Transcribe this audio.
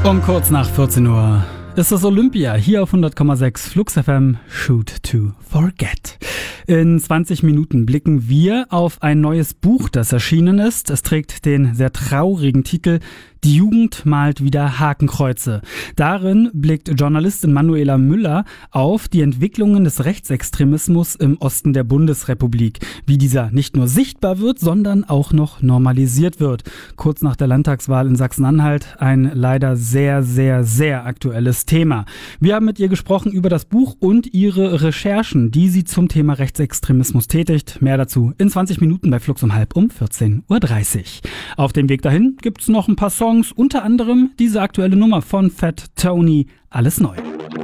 Um kurz nach 14 Uhr ist das Olympia hier auf 100,6 Flux FM Shoot to Forget. In 20 Minuten blicken wir auf ein neues Buch, das erschienen ist. Es trägt den sehr traurigen Titel Die Jugend malt wieder Hakenkreuze. Darin blickt Journalistin Manuela Müller auf die Entwicklungen des Rechtsextremismus im Osten der Bundesrepublik. Wie dieser nicht nur sichtbar wird, sondern auch noch normalisiert wird. Kurz nach der Landtagswahl in Sachsen-Anhalt ein leider sehr, sehr, sehr aktuelles Thema. Wir haben mit ihr gesprochen über das Buch und ihre Recherchen, die sie zum Thema Rechtsextremismus tätigt. Mehr dazu in 20 Minuten bei Flux um 14:30 Uhr. Auf dem Weg dahin gibt's noch ein paar Songs, unter anderem diese aktuelle Nummer von Fat Tony, Alles neu.